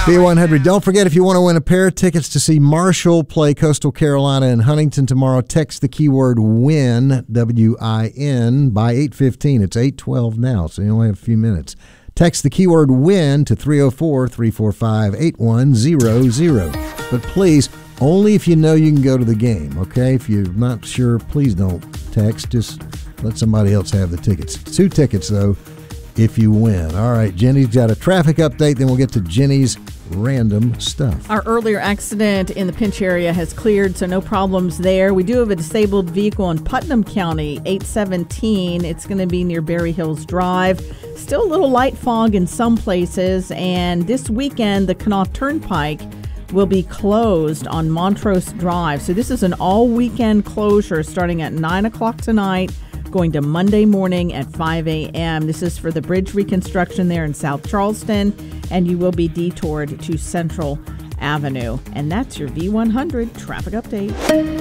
B100. Don't forget, if you want to win a pair of tickets to see Marshall play Coastal Carolina in Huntington tomorrow, text the keyword WIN, W-I-N, by 8:15. It's 8:12 now, so you only have a few minutes. Text the keyword WIN to 304-345-8100. But please, only if you know you can go to the game, okay? If you're not sure, please don't text. Just let somebody else have the tickets. 2 tickets, though, if you win. All right, Jenny's got a traffic update, then we'll get to Jenny's random stuff. Our earlier accident in the Pinch area has cleared, so no problems there. We do have a disabled vehicle in Putnam County, 817. It's going to be near Berry Hills Drive. Still a little light fog in some places, and this weekend the Kanawha Turnpike will be closed on Montrose Drive. So this is an all-weekend closure starting at 9 o'clock tonight, going to Monday morning at 5 a.m. This is for the bridge reconstruction there in South Charleston, and you will be detoured to Central Avenue. And that's your V100 traffic update.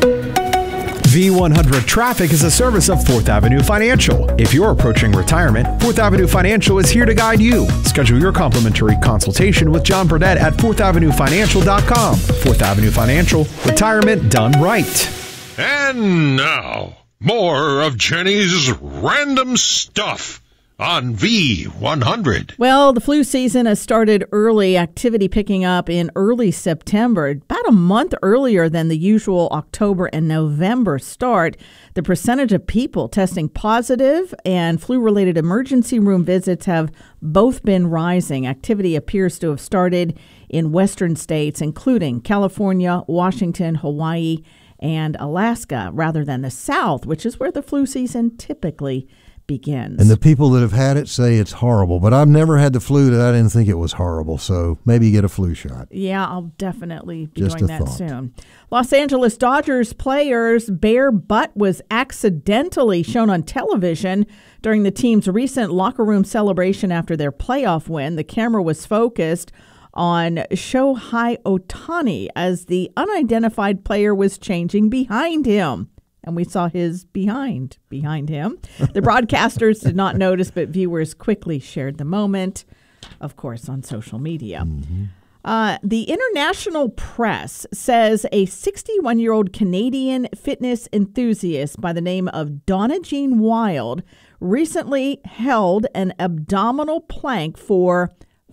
V100 Traffic is a service of 4th Avenue Financial. If you're approaching retirement, 4th Avenue Financial is here to guide you. Schedule your complimentary consultation with John Burdett at 4thavenuefinancial.com. 4th Avenue Financial, retirement done right. And now, more of Jenny's random stuff on V100. Well, the flu season has started early, activity picking up in early September, about a month earlier than the usual October and November start. The percentage of people testing positive and flu-related emergency room visits have both been rising. Activity appears to have started in western states, including California, Washington, Hawaii, and Alaska, rather than the South, which is where the flu season typically begins. And the people that have had it say it's horrible, but I've never had the flu that I didn't think it was horrible, so maybe you get a flu shot. Yeah, I'll definitely be Just doing that thought. soon. Los Angeles Dodgers players' bare butt was accidentally shown on television during the team's recent locker room celebration after their playoff win. The camera was focused on Shohei Ohtani as the unidentified player was changing behind him. And we saw his behind him. The broadcasters did not notice, but viewers quickly shared the moment, of course, on social media. The international press says a 61-year-old Canadian fitness enthusiast by the name of Donna Jean Wild recently held an abdominal plank for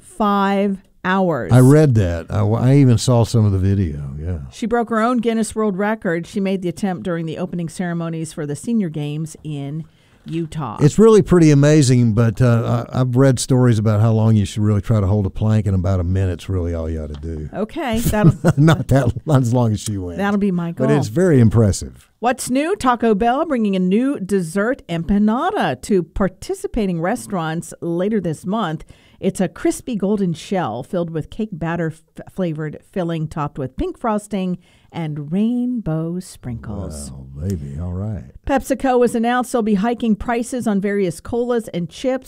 5 hours. I read that. I even saw some of the video, yeah. She broke her own Guinness World Record. She made the attempt during the opening ceremonies for the Senior Games in Utah. It's really pretty amazing, but I've read stories about how long you should really try to hold a plank, and about a minute's really all you ought to do. Okay. Not as long as she went. That'll be my goal. But it's very impressive. What's new? Taco Bell bringing a new dessert empanada to participating restaurants later this month. It's a crispy golden shell filled with cake batter flavored filling topped with pink frosting and rainbow sprinkles. Wow, baby, all right. PepsiCo has announced they'll be hiking prices on various colas and chips